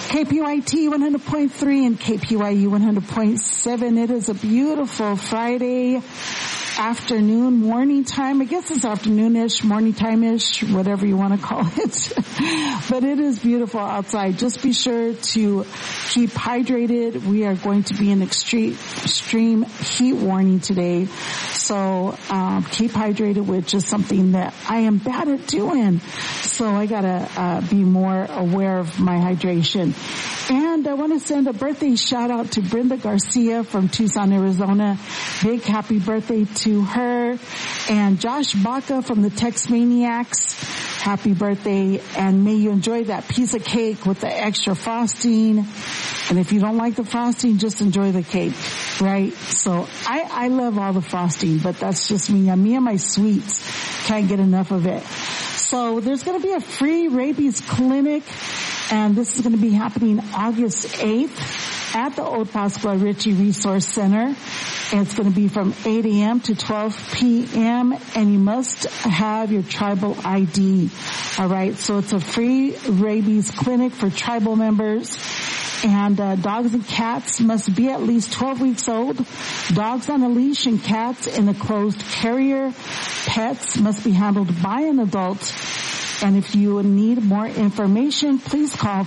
KPYT 100.3 and KPYU 100.7. It is a beautiful Friday afternoon, morning time. I guess it's afternoonish, morning time-ish, whatever you want to call it. But it is beautiful outside. Just be sure to keep hydrated. We are going to be in extreme heat warning today. So keep hydrated, which is something that I am bad at doing. So I gotta be more aware of my hydration. And I want to send a birthday shout out to Brenda Garcia from Tucson, Arizona. Big happy birthday to her. And Josh Baca from the Tex Maniacs. Happy birthday. And may you enjoy that piece of cake with the extra frosting. And if you don't like the frosting, just enjoy the cake, right? So I love all the frosting, but that's just me. Me and my sweets can't get enough of it. So there's going to be a free rabies clinic, and this is going to be happening August 8th at the Old Pascua Ritchie Resource Center. And it's going to be from 8 a.m. to 12 p.m. and you must have your tribal ID. All right, so it's a free rabies clinic for tribal members. And dogs and cats must be at least 12 weeks old. Dogs on a leash and cats in a closed carrier. Pets must be handled by an adult. And if you need more information, please call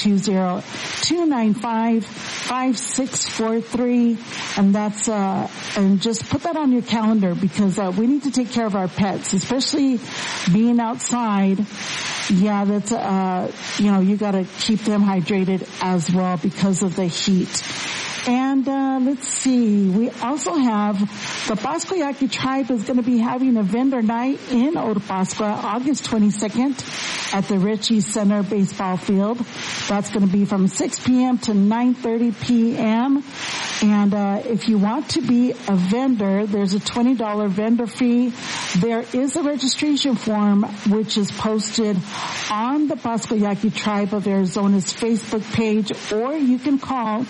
520-295-5643. And that's, and just put that on your calendar because, we need to take care of our pets, especially being outside. Yeah, that's, you gotta keep them hydrated as well because of the heat. And, let's see, we also have the Pascua Yaqui Tribe is going to be having a vendor night in Old Pascua, August 22nd at the Ritchie Center baseball field. That's going to be from 6 p.m. to 9:30 p.m. And, if you want to be a vendor, there's a $20 vendor fee. There is a registration form which is posted on the Pascua Yaqui Tribe of Arizona's Facebook page, or you can call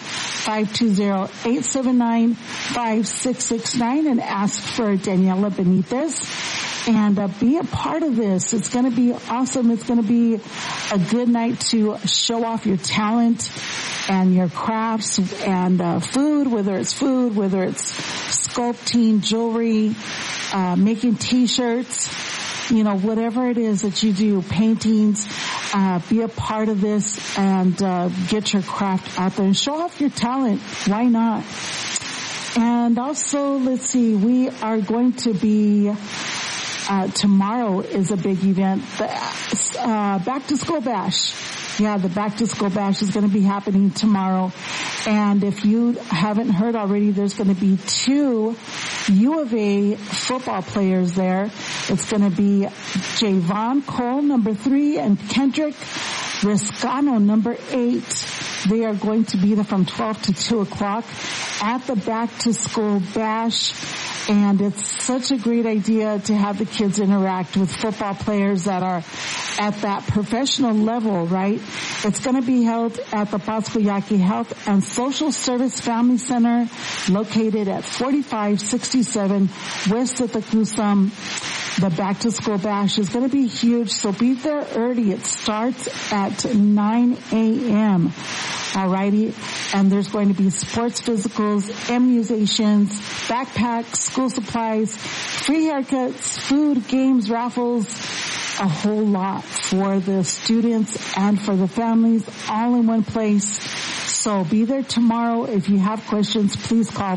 520-879-5669 and ask for Daniela Benitez and be a part of this. It's going to be awesome. It's going to be a good night to show off your talent and your crafts and food, whether it's sculpting, jewelry, making T-shirts, whatever it is that you do, paintings, be a part of this and get your craft out there and show off your talent. Why not? And also, let's see, we are going to be tomorrow is a big event, the Back to School Bash. Yeah, the Back to School Bash is going to be happening tomorrow. And if you haven't heard already, there's going to be 2 U of A football players there. It's going to be Javon Cole, number 3, and Kendrick Riscano, number 8. They are going to be there from 12 to 2 o'clock at the Back to School Bash. And it's such a great idea to have the kids interact with football players that are at that professional level, right? It's going to be held at the Pascua Yaqui Health and Social Service Family Center located at 4567 West of the Kusum. The Back to School Bash is going to be huge, so be there early. It starts at 9 a.m. Alrighty, and there's going to be sports physicals, immunizations, backpacks, school supplies, free haircuts, food, games, raffles, a whole lot for the students and for the families, all in one place. So be there tomorrow. If you have questions, please call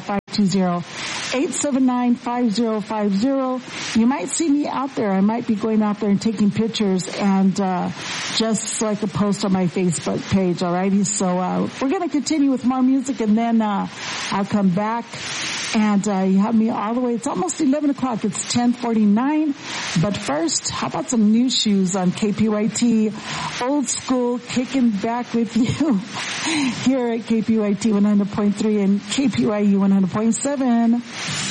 520-879-5050. You might see me out there. I might be going out there and taking pictures and just so I can post on my Facebook page, alrighty? So we're going to continue with more music and then I'll come back. And you have me all the way. It's almost 11 o'clock. It's 10:49. But first, how about some new shoes on KPYT? Old school, kicking back with you here at KPYT 100.3 and KPYU 100.7.